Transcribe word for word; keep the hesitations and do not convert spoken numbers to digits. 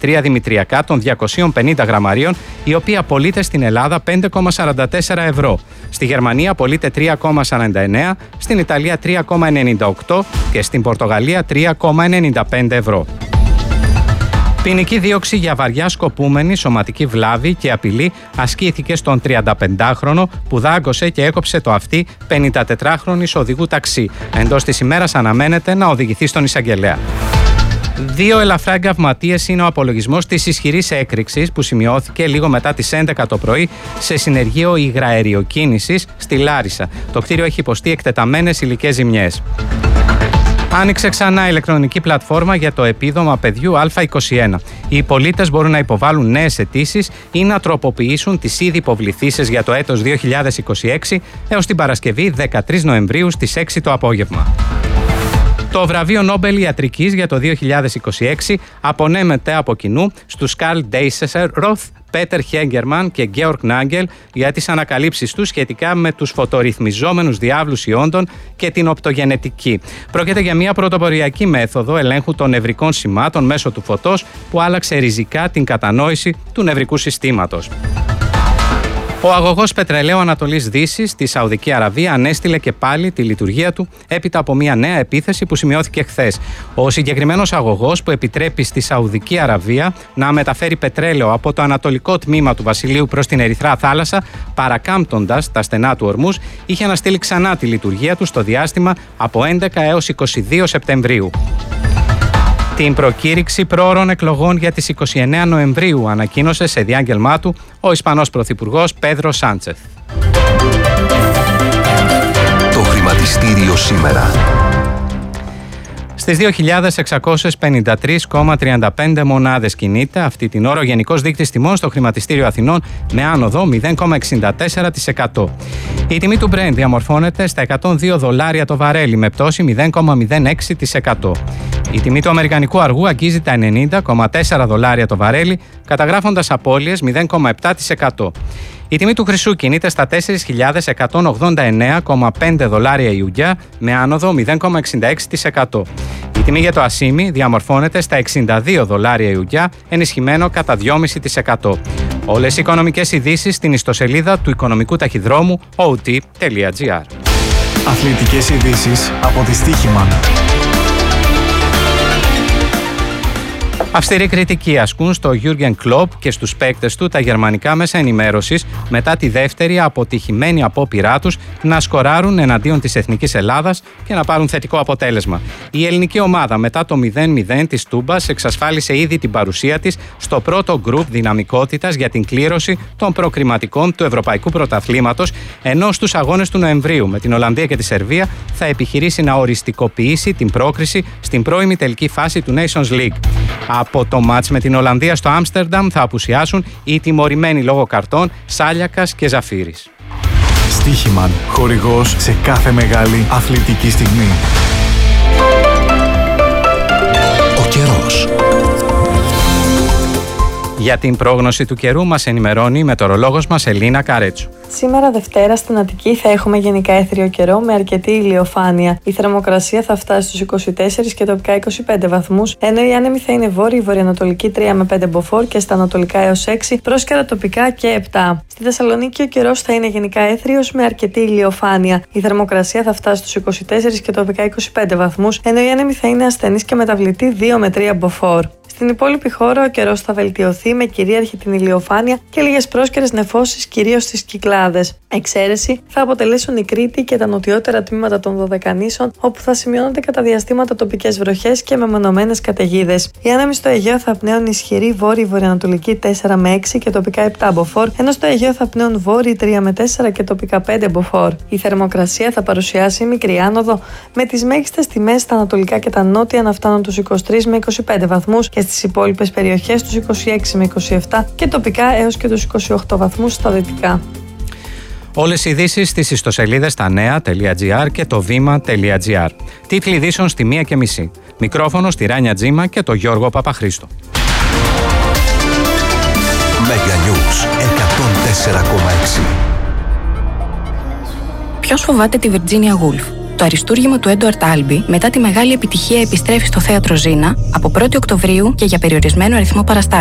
τρία δημητριακά των διακοσίων πενήντα γραμμαρίων, η οποία πωλείται στην Ελλάδα πέντε κόμμα σαράντα τέσσερα ευρώ. Στη Γερμανία πωλείται τρία κόμμα σαράντα εννέα, στην Ιταλία τρία κόμμα ενενήντα οκτώ και στην Πορτογαλία τρία κόμμα ενενήντα πέντε ευρώ. Ποινική δίωξη για βαριά σκοπούμενη σωματική βλάβη και απειλή ασκήθηκε στον τριανταπεντάχρονο που δάγκωσε και έκοψε το αυτί πενηντατετράχρονης οδηγού ταξί. Εντός της ημέρας αναμένεται να οδηγηθεί στον εισαγγελέα. Δύο ελαφρά εγκαυματίες είναι ο απολογισμός της ισχυρής έκρηξης που σημειώθηκε λίγο μετά τις έντεκα το πρωί σε συνεργείο υγραεριοκίνησης στη Λάρισα. Το κτίριο έχει υποστεί εκτεταμένες υλικές ζημιές. Άνοιξε ξανά ηλεκτρονική πλατφόρμα για το επίδομα παιδιού Α είκοσι ένα. Οι πολίτες μπορούν να υποβάλουν νέες αιτήσεις ή να τροποποιήσουν τις ήδη υποβληθήσεις για το έτος δύο χιλιάδες είκοσι έξι έως την Παρασκευή δεκατρείς Νοεμβρίου στις έξι το απόγευμα. Το βραβείο Νόμπελ Ιατρικής για το δύο χιλιάδες είκοσι έξι απονέμεται από κοινού στους Καρλ Ντέισσεροφ, Πέτερ Χέγκερμαν και Γκέοργκ Νάγκελ για τις ανακαλύψεις τους σχετικά με τους φωτορυθμιζόμενους διάβλους ιόντων και την οπτογενετική. Πρόκειται για μια πρωτοποριακή μέθοδο ελέγχου των νευρικών σημάτων μέσω του φωτός που άλλαξε ριζικά την κατανόηση του νευρικού συστήματος. Ο αγωγός πετρελαίου Ανατολής Δύσης στη Σαουδική Αραβία ανέστηλε και πάλι τη λειτουργία του έπειτα από μια νέα επίθεση που σημειώθηκε χθες. Ο συγκεκριμένος αγωγός που επιτρέπει στη Σαουδική Αραβία να μεταφέρει πετρέλαιο από το ανατολικό τμήμα του βασιλείου προς την Ερυθρά θάλασσα, παρακάμπτοντας τα στενά του ορμούς, είχε αναστείλει ξανά τη λειτουργία του στο διάστημα από έντεκα έως είκοσι δύο Σεπτεμβρίου. Την προκήρυξη πρόωρων εκλογών για τις είκοσι εννέα Νοεμβρίου ανακοίνωσε σε διάγγελμά του ο Ισπανός Πρωθυπουργός Πέδρο Σάντσεθ. Το χρηματιστήριο σήμερα. Στις δύο χιλιάδες εξακόσιες πενήντα τρεις κόμμα τριάντα πέντε μονάδες κινείται αυτή την ώρα ο Γενικός Δείκτης Τιμών στο Χρηματιστήριο Αθηνών με άνοδο μηδέν κόμμα εξήντα τέσσερα τοις εκατό. Η τιμή του Brent διαμορφώνεται στα εκατόν δύο δολάρια το βαρέλι με πτώση μηδέν κόμμα μηδέν έξι τοις εκατό. Η τιμή του αμερικανικού αργού αγγίζει τα ενενήντα κόμμα τέσσερα δολάρια το βαρέλι, καταγράφοντας απώλειες μηδέν κόμμα επτά τοις εκατό. Η τιμή του χρυσού κινείται στα τέσσερις χιλιάδες εκατόν ογδόντα εννέα κόμμα πέντε δολάρια η ουγγιά με άνοδο μηδέν κόμμα εξήντα έξι τοις εκατό. Η τιμή για το ασίμι διαμορφώνεται στα εξήντα δύο δολάρια η ουγγιά, ενισχυμένο κατά δύο κόμμα πέντε τοις εκατό. Όλες οι οικονομικές ειδήσεις στην ιστοσελίδα του οικονομικού ταχυδρόμου ο τι τελεία τζι άρ. Αθλητικές ειδήσεις από τη Στοίχημαν. Αυστηρή κριτική ασκούν στο Γιούργεν Κλοπ και στους παίκτες του τα γερμανικά μέσα ενημέρωσης μετά τη δεύτερη αποτυχημένη απόπειρά τους να σκοράρουν εναντίον της Εθνικής Ελλάδας και να πάρουν θετικό αποτέλεσμα. Η ελληνική ομάδα μετά το μηδέν μηδέν της Τούμπας εξασφάλισε ήδη την παρουσία της στο πρώτο γκρουπ δυναμικότητας για την κλήρωση των προκριματικών του Ευρωπαϊκού Πρωταθλήματος, ενώ στους αγώνες του Νοεμβρίου με την Ολλανδία και τη Σερβία θα επιχειρήσει να οριστικοποιήσει την πρόκριση στην πρώιμη τελική φάση του Nations League. Από το μάτς με την Ολλανδία στο Άμστερνταμ θα απουσιάσουν οι τιμωρημένοι λόγω καρτών Σάλιακας και Ζαφύρης. Στοίχημαν, χορηγός σε κάθε μεγάλη αθλητική στιγμή. Ο καιρός. Για την πρόγνωση του καιρού μας ενημερώνει η μετεωρολόγος μας Ελίνα Καρέτσου. Σήμερα Δευτέρα στην Αττική θα έχουμε γενικά έθριο καιρό με αρκετή ηλιοφάνεια. Η θερμοκρασία θα φτάσει στους είκοσι τέσσερις και τοπικά είκοσι πέντε βαθμούς, ενώ η άνεμη θα είναι βόρειη βορειοανατολική τρία με πέντε μποφόρ και στα ανατολικά έως έξι, πρόσκαιρα τοπικά και επτά. Στη Θεσσαλονίκη ο καιρός θα είναι γενικά έθριος με αρκετή ηλιοφάνεια. Η θερμοκρασία θα φτάσει στους είκοσι τέσσερις και τοπικά είκοσι πέντε βαθμούς, ενώ η άνεμη θα είναι ασθενής και μεταβλητή δύο με τρία μποφόρ. Στην υπόλοιπη χώρα ο καιρός θα βελτιωθεί με κυρίαρχη την ηλιοφάνεια και λίγες πρόσκαιρες νεφώσεις κυρίως στις Κυκλάδες. Εξαίρεση θα αποτελέσουν η Κρήτη και τα νοτιότερα τμήματα των Δωδεκανήσων, όπου θα σημειώνονται κατά διαστήματα τοπικές βροχές και μεμονωμένες καταιγίδες. Οι άνεμοι στο Αιγαίο θα πνέουν ισχυρή βόρειη βορειοανατολική τέσσερα με έξι και τοπικά επτά μποφόρ, ενώ στο Αιγαίο θα πνέουν βόρειοι τρία με τέσσερα και τοπικά πέντε μποφόρ. Η θερμοκρασία θα παρουσιάσει μικρή άνοδο, με τις μέγιστες τιμές στα ανατολικά και τα νότια να φτάνουν τους είκοσι τρεις με είκοσι πέντε βαθμούς και στις υπόλοιπες περιοχές τους είκοσι έξι με είκοσι επτά και τοπικά έως και τους είκοσι οκτώ βαθμούς στα δυτικά. Όλες οι ειδήσεις στις ιστοσελίδες τα νέα τελεία τζι άρ και το βήμα τελεία τζι άρ. Τίτλοι ειδήσεων στη μία και μισή. Μικρόφωνο στη Ράνια Τζίμα και το Γιώργο Παπαχρήστο. Mega News εκατόν τέσσερα κόμμα έξι. Ποιος φοβάται τη Virginia Woolf? Το αριστούργημα του Έντουαρτ Άλμπι μετά τη μεγάλη επιτυχία επιστρέφει στο θέατρο Ζήνα από πρώτη Οκτωβρίου και για περιορισμένο αριθμό παραστάσεων.